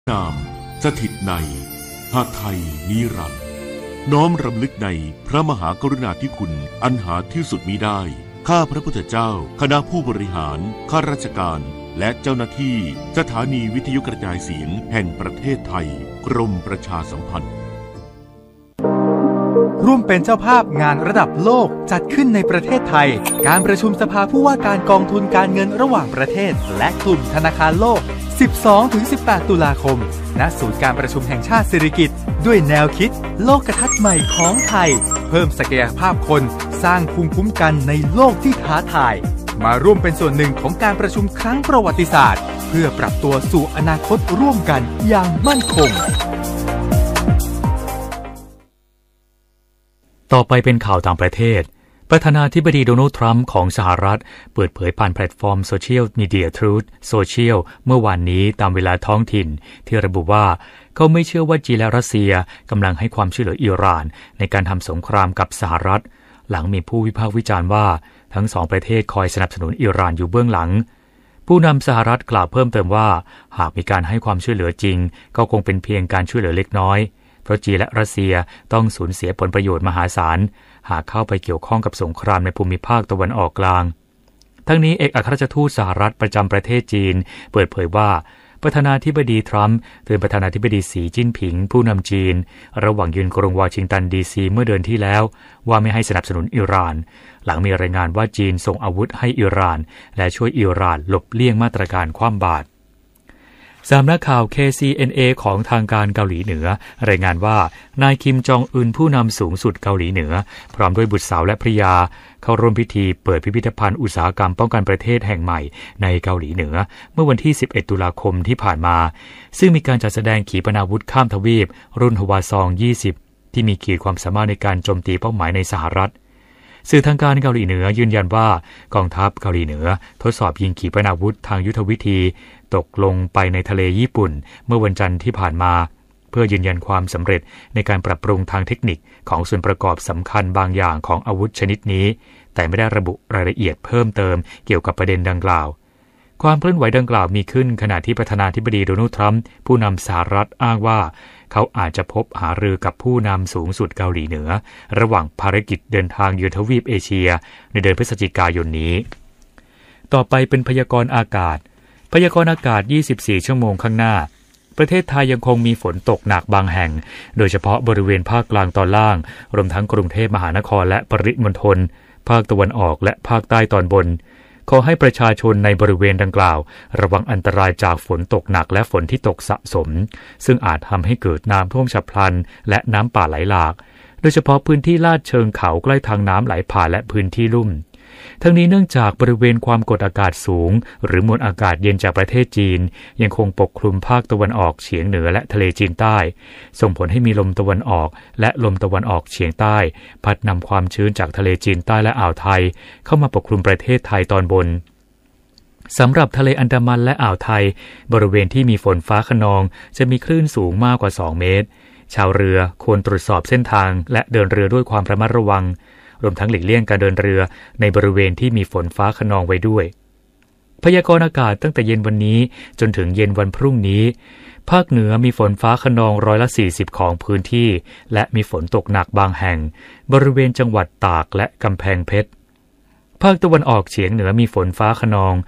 นามสถิตในหาไทยนิรันดร์น้อมรำลึกในพระมหากรุณาธิคุณอันหาที่สุดมิได้ข้าพระพุทธเจ้าคณะผู้บริหารข้าราชการและเจ้าหน้าที่สถานีวิทยุกระจายเสียงแห่งประเทศไทยกรมประชาสัมพันธ์ร่วมเป็นเจ้าภาพงานระดับโลกจัดขึ้นในประเทศไทยการประชุมสภาผู้ว่าการกองทุนการเงินระหว่างประเทศและกลุ่มธนาคารโลก 12-18 ตุลาคมณศูนย์การประชุมแห่งชาติสิริกิติ์ด้วยแนวคิดโลกทัศน์ใหม่ของไทยเพิ่มศักยภาพคนสร้างภูมิคุ้มกันในโลกที่ท้าทายมาร่วมเป็นส่วนหนึ่งของการประชุมครั้งประวัติศาสตร์เพื่อปรับตัวสู่อนาคตร่วมกันอย่างมั่นคงต่อไปเป็นข่าวต่างประเทศประธานาธิบดีโดนัลด์ทรัมป์ของสหรัฐเปิดเผยผ่านแพลตฟอร์มโซเชียลมีเดีย Truth Social เมื่อวานนี้ตามเวลาท้องถิ่นที่ระบุว่าเขาไม่เชื่อว่าจีนและรัสเซียกำลังให้ความช่วยเหลืออิหร่านในการทำสงครามกับสหรัฐหลังมีผู้วิพากษ์วิจารณ์ว่าทั้งสองประเทศคอยสนับสนุนอิหร่านอยู่เบื้องหลังผู้นำสหรัฐกล่าวเพิ่มเติมว่าหากมีการให้ความช่วยเหลือจริงก็คงเป็นเพียงการช่วยเหลือเล็กน้อยเพราะจีนและรัสเซียต้องสูญเสียผลประโยชน์มหาศาลหากเข้าไปเกี่ยวข้องกับสงครามในภูมิภาคตะวันออกกลางทั้งนี้เอกอัครราชทูตสหรัฐประจำประเทศจีนเปิดเผยว่าประธานาธิบดีทรัมป์เตือนประธานาธิบดีสีจิ้นผิงผู้นำจีนระหว่างยืนกรุงวอชิงตันดีซีเมื่อเดือนที่แล้วว่าไม่ให้สนับสนุนอิหร่านหลังมีรายงานว่าจีนส่งอาวุธให้อิหร่านและช่วยอิหร่านหลบเลี่ยงมาตรการคว่ำบาตรสำนักข่าว KCNA ของทางการเกาหลีเหนือรายงานว่านายคิมจองอึนผู้นำสูงสุดเกาหลีเหนือพร้อมด้วยบุตรสาวและภริยาเข้าร่วมพิธีเปิดพิพิธภัณฑ์อุตสาหกรรมป้องกันประเทศแห่งใหม่ในเกาหลีเหนือเมื่อวันที่11ตุลาคมที่ผ่านมาซึ่งมีการจัดแสดงขีปนาวุธข้ามทวีปรุ่นฮวาซอง20ที่มีขีดความสามารถในการโจมตีเป้าหมายในสหรัฐสื่อทางการเกาหลีเหนือยืนยันว่ากองทัพเกาหลีเหนือทดสอบยิงขีปนาวุธทางยุทธวิธีตกลงไปในทะเลญี่ปุ่นเมื่อวันจันทร์ที่ผ่านมาเพื่อยืนยันความสำเร็จในการปรับปรุงทางเทคนิคของส่วนประกอบสำคัญบางอย่างของอาวุธชนิดนี้แต่ไม่ได้ระบุรายละเอียดเพิ่มเติมเกี่ยวกับประเด็นดังกล่าวความเคลื่อนไหวดังกล่าวมีขึ้นขณะที่ประธานาธิบดีโดนัลด์ทรัมป์ผู้นำสหรัฐอ้างว่าเขาอาจจะพบหารือกับผู้นำสูงสุดเกาหลีเหนือระหว่างภารกิจเดินทางเยือนทวีปเอเชียในเดือนพฤศจิกายนนี้ต่อไปเป็นพยากรณ์อากาศพยากรณ์อากาศ24ชั่วโมงข้างหน้าประเทศไทยยังคงมีฝนตกหนักบางแห่งโดยเฉพาะบริเวณภาคกลางตอนล่างรวมทั้งกรุงเทพมหานครและปริมณฑลภาคตะวันออกและภาคใต้ตอนบนขอให้ประชาชนในบริเวณดังกล่าวระวังอันตรายจากฝนตกหนักและฝนที่ตกสะสมซึ่งอาจทำให้เกิดน้ำท่วมฉับพลันและน้ำป่าไหลหลากโดยเฉพาะพื้นที่ลาดเชิงเขาใกล้ทางน้ำไหลผ่านและพื้นที่ลุ่มทั้งนี้เนื่องจากบริเวณความกดอากาศสูงหรือมวลอากาศเย็นจากประเทศจีนยังคงปกคลุมภาคตะวันออกเฉียงเหนือและทะเลจีนใต้ส่งผลให้มีลมตะวันออกและลมตะวันออกเฉียงใต้พัดนำความชื้นจากทะเลจีนใต้และอ่าวไทยเข้ามาปกคลุมประเทศไทยตอนบนสำหรับทะเลอันดามันและอ่าวไทยบริเวณที่มีฝนฟ้าคะนองจะมีคลื่นสูงมากกว่า2เมตรชาวเรือควรตรวจสอบเส้นทางและเดินเรือด้วยความระมัดระวังรวมทั้งหลีกเลี่ยงการเดินเรือในบริเวณที่มีฝนฟ้าคะนองไว้ด้วยพยากรณ์อากาศตั้งแต่เย็นวันนี้จนถึงเย็นวันพรุ่งนี้ภาคเหนือมีฝนฟ้าคะนอง40%ของพื้นที่และมีฝนตกหนักบางแห่งบริเวณจังหวัดตากและกำแพงเพชรภาคตะวันออกเฉียงเหนือมีฝนฟ้าคะนอง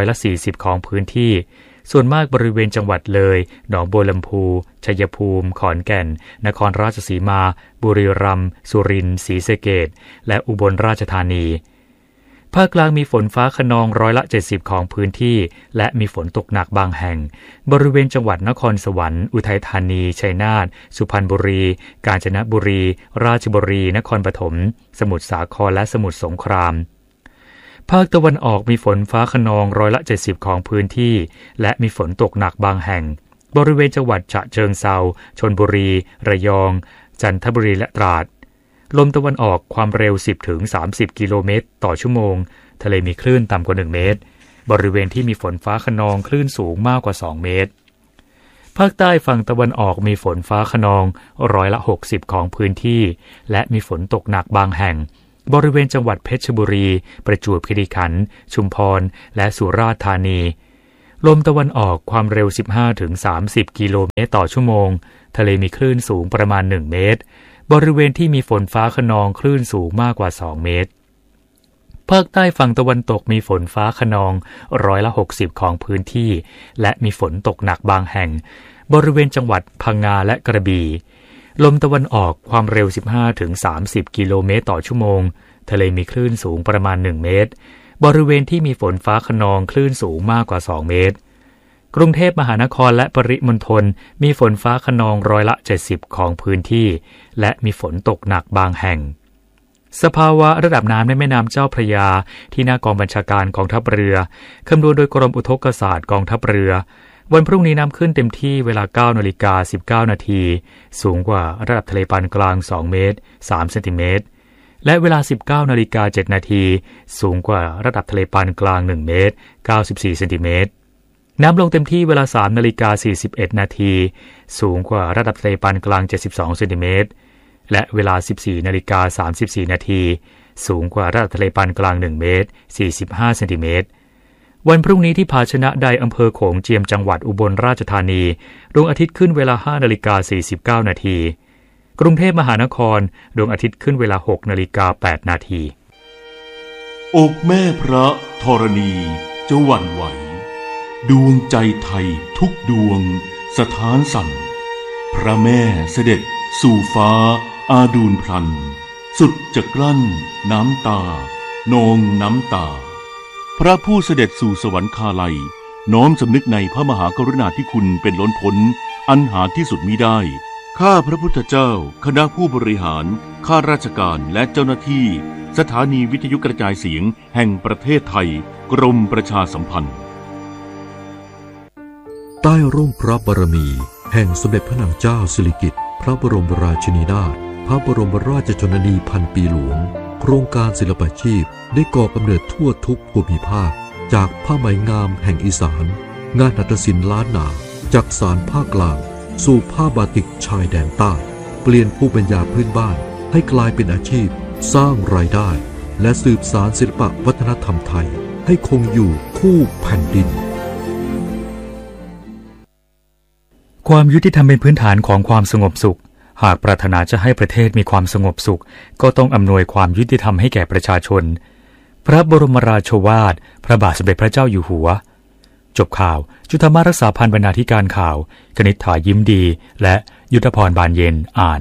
40%ของพื้นที่ส่วนมากบริเวณจังหวัดเลยหนองบัวลำพูชัยภูมิขอนแก่นนครราชสีมาบุรีรัมย์สุรินทร์ศรีสะเกษและอุบลราชธานีภาคกลางมีฝนฟ้าคะนอง70%ของพื้นที่และมีฝนตกหนักบางแห่งบริเวณจังหวัดนครสวรรค์อุทัยธานีชัยนาทสุพรรณบุรีกาญจนบุรีราชบุรีนครปฐมสมุทรสาครและสมุทรสงครามภาคตะวันออกมีฝนฟ้าคะนอง70%ของพื้นที่และมีฝนตกหนักบางแห่งบริเวณจังหวัดฉะเชิงเทราชลบุรีระยองจันทบุรีและตราดลมตะวันออกความเร็ว 10-30 กิโลเมตรต่อชั่วโมงทะเลมีคลื่นต่ำกว่า1เมตรบริเวณที่มีฝนฟ้าคะนองคลื่นสูงมากกว่า2เมตรภาคใต้ฝั่งตะวันออกมีฝนฟ้าคะนอง60%ของพื้นที่และมีฝนตกหนักบางแห่งบริเวณจังหวัดเพชรบุรีประจวบคีรีขันธ์ชุมพรและสุราษฎร์ธานีลมตะวันออกความเร็ว 15-30 กิโลเมตรต่อชั่วโมงทะเลมีคลื่นสูงประมาณ1 เมตรบริเวณที่มีฝนฟ้าคะนองคลื่นสูงมากกว่า2 เมตรภาคใต้ฝั่งตะวันตกมีฝนฟ้าคะนอง60%ของพื้นที่และมีฝนตกหนักบางแห่งบริเวณจังหวัดพังงาและกระบี่ลมตะวันออกความเร็ว 15-30 กิโลเมตรต่อชั่วโมงทะเลมีคลื่นสูงประมาณ1 เมตรบริเวณที่มีฝนฟ้าคะนองคลื่นสูงมากกว่า2 เมตรกรุงเทพมหานครและปริมณฑลมีฝนฟ้าคะนอง70%ของพื้นที่และมีฝนตกหนักบางแห่งสภาวะระดับน้ำในแม่น้ำเจ้าพระยาที่หน้ากองบัญชาการกองทัพเรือคำนวณโดยกรมอุทกศาสตร์กองทัพเรือวันพรุ่งนี้น้ำขึ้นเต็มที่เวลา 9:19 น.สูงกว่าระดับทะเลปานกลาง2 เมตร 3 เซนติเมตรและเวลา 19:07 น.สูงกว่าระดับทะเลปานกลาง1 เมตร 94 เซนติเมตรน้ำลงเต็มที่เวลา 3:41 น.สูงกว่าระดับทะเลปานกลาง72 เซนติเมตรและเวลา 14:34 น.สูงกว่าระดับทะเลปานกลาง1 เมตร 45 เซนติเมตรวันพรุ่งนี้ที่ภาชนะใดอำเภอโขงเจียมจังหวัดอุบลราชธานีดวงอาทิตย์ขึ้นเวลา 5:49 น.กรุงเทพมหานครดวงอาทิตย์ขึ้นเวลา 6:08 น. อกแม่พระธรณีจะหวั่นไหวดวงใจไทยทุกดวงสถานสั่นพระแม่เสด็จสู่ฟ้าอาดูลพลันสุดจะกลั้นน้ำตานองน้ำตาพระผู้เสด็จสู่สวรรคาลัยน้อมสำนึกในพระมหากรุณาธิคุณเป็นล้นพ้นอันหาที่สุดมิได้ข้าพระพุทธเจ้าคณะผู้บริหารข้าราชการและเจ้าหน้าที่สถานีวิทยุกระจายเสียงแห่งประเทศไทยกรมประชาสัมพันธ์ใต้ร่มพระบารมีแห่งสมเด็จพระนางเจ้าสิริกิติ์พระบรมราชินีนาถพระบรมราชชนนีพันปีหลวงโครงการศิลปาชีพได้ก่อกำเนิดทั่วทุกภูมิภาคจากผ้าไหมงามแห่งอีสานงานหัตถศิลป์ล้านนาจากสานภาคกลางสู่ผ้าบาติกชายแดนใต้เปลี่ยนภูมิปัญญาพื้นบ้านให้กลายเป็นอาชีพสร้างรายได้และสืบสานศิลปวัฒนธรรมไทยให้คงอยู่คู่แผ่นดินความยุติธรรมเป็นพื้นฐานของความสงบสุขหากปรารถนาจะให้ประเทศมีความสงบสุขก็ต้องอำนวยความยุติธรรมให้แก่ประชาชนพระบรมราโชวาทพระบาทสมเด็จพระเจ้าอยู่หัวจบข่าวจุฑามารักษาพันธ์บรรณาธิการข่าวกนิษฐายิ้มดีและยุทธพรบานเย็นอ่าน